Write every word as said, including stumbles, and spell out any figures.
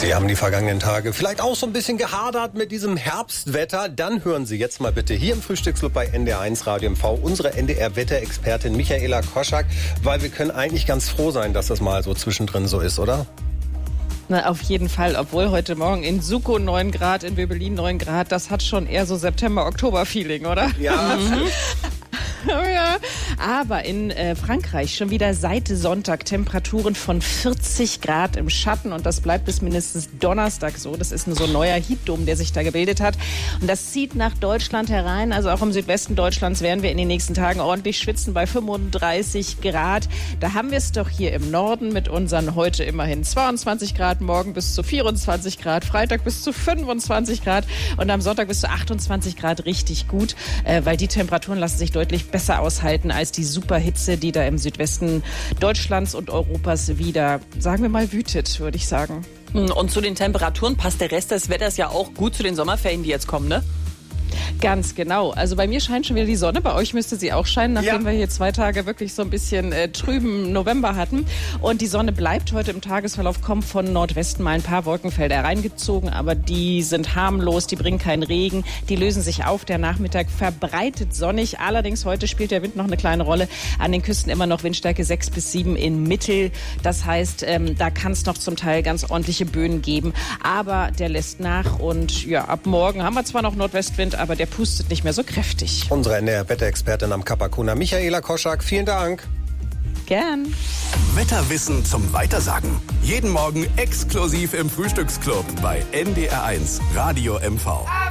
Sie haben die vergangenen Tage vielleicht auch so ein bisschen gehadert mit diesem Herbstwetter. Dann hören Sie jetzt mal bitte hier im Frühstücksclub bei N D R eins Radio M V unsere N D R-Wetterexpertin Michaela Koschak, weil wir können eigentlich ganz froh sein, dass das mal so zwischendrin so ist, oder? Na, auf jeden Fall, obwohl heute Morgen in Suko neun Grad, in Wöbelin neun Grad, das hat schon eher so September-Oktober-Feeling, oder? Ja. Ja, aber in äh, Frankreich schon wieder seit Sonntag Temperaturen von vierzig Grad im Schatten und das bleibt bis mindestens Donnerstag so. Das ist ein so neuer Heatdome, der sich da gebildet hat und das zieht nach Deutschland herein. Also auch im Südwesten Deutschlands werden wir in den nächsten Tagen ordentlich schwitzen bei fünfunddreißig Grad. Da haben wir es doch hier im Norden mit unseren heute immerhin zweiundzwanzig Grad, morgen bis zu vierundzwanzig Grad, Freitag bis zu fünfundzwanzig Grad und am Sonntag bis zu achtundzwanzig Grad richtig gut, äh, weil die Temperaturen lassen sich deutlich besser aushalten als die Superhitze, die da im Südwesten Deutschlands und Europas wieder, sagen wir mal, wütet, würde ich sagen. Und zu den Temperaturen passt der Rest des Wetters ja auch gut zu den Sommerferien, die jetzt kommen, ne? Ganz genau. Also bei mir scheint schon wieder die Sonne. Bei euch müsste sie auch scheinen, nachdem ja. wir hier zwei Tage wirklich so ein bisschen äh, trüben November hatten. Und die Sonne bleibt heute im Tagesverlauf, kommt von Nordwesten mal ein paar Wolkenfelder reingezogen, aber die sind harmlos, die bringen keinen Regen, die lösen sich auf. Der Nachmittag verbreitet sonnig. Allerdings heute spielt der Wind noch eine kleine Rolle. An den Küsten immer noch Windstärke sechs bis sieben in Mittel. Das heißt, ähm, da kann es noch zum Teil ganz ordentliche Böen geben. Aber der lässt nach und ja, ab morgen haben wir zwar noch Nordwestwind, aber der pustet nicht mehr so kräftig. Unsere N D R-Wetterexpertin am Kapakuna, Michaela Koschak, vielen Dank. Gern. Wetterwissen zum Weitersagen. Jeden Morgen exklusiv im Frühstücksclub bei N D R eins Radio M V.